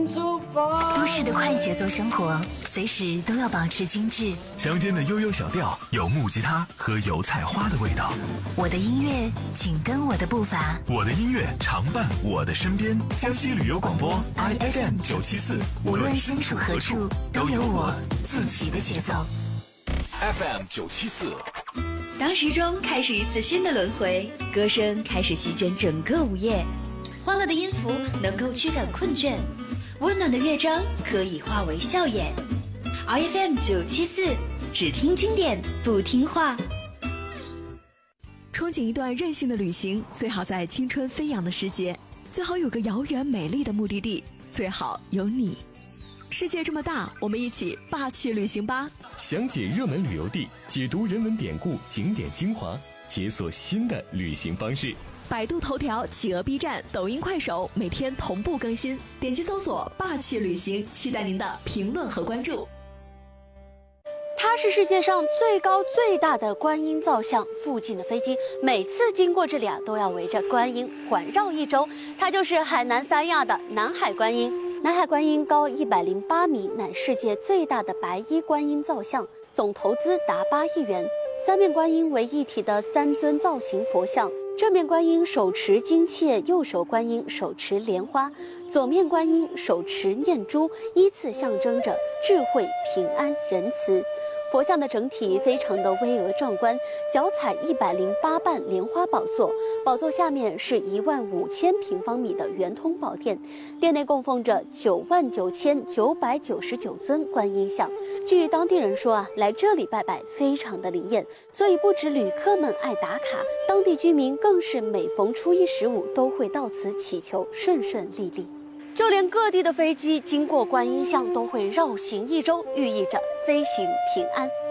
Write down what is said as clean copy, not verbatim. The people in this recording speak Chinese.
都市的快节奏生活，随时都要保持精致。 乡间的悠悠小调，有木吉他和油菜花的味道。 我的音乐紧跟我的步伐， 我的音乐常伴我的身边。江西旅游广播 IFM 974， 无论身处何处，都有我自己的节奏。 FM 974。 当时钟开始一次新的轮回，歌声开始席卷整个午夜，欢乐的音符能够驱赶困倦，温暖的乐章可以化为笑颜。IFM 974，只听经典不听话。 憧憬一段任性的旅行，最好在青春飞扬的时节，最好有个遥远美丽的目的地，最好有你。世界这么大，我们一起霸气旅行吧！ 详解热门旅游地，解读人文典故、景点精华，解锁新的旅行方式。 百度头条、企鹅 B 站、抖音、快手每天同步更新，点击搜索霸气旅行，期待您的评论和关注。 它是世界上最高最大的观音造像，附近的飞机每次经过这里都要围着观音环绕1周。它就是海南三亚的南海观音。南海观音高108米，乃世界最大的白衣观音造像，总投资达8亿元。三面观音为一体的3尊造型佛像，正面观音手持金切，右手观音手持莲花，左面观音手持念珠，依次象征着智慧、平安、仁慈。佛像的整体非常的巍峨壮观，脚踩108瓣莲花宝座，宝座下面是15000平方米的圆通宝殿，殿内供奉着99999尊观音像。据当地人说来这里拜拜非常的灵验，所以不止旅客们爱打卡，当地居民更是每逢初一、15都会到此祈求顺顺利利。就连各地的飞机经过观音像都会绕行1周，寓意着飞行平安。